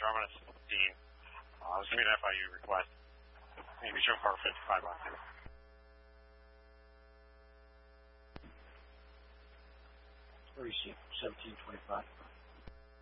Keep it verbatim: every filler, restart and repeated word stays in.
I'm going to seventeen. Uh, this is an F I U request. Maybe show car fifty-five on here. Where is she? seventeen twenty-five.